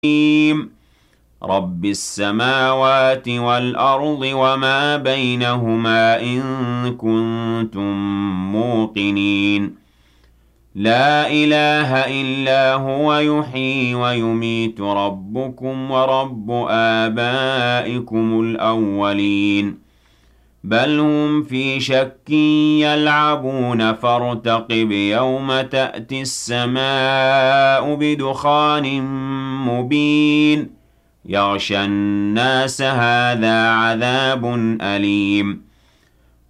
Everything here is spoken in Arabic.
رب السماوات والأرض وما بينهما إن كنتم موقنين لا إله إلا هو يحيي ويميت ربكم ورب آبائكم الأولين بل هم في شك يلعبون فارتقب يوم تأتي السماء بدخان مبين يغشى الناس هذا عذاب أليم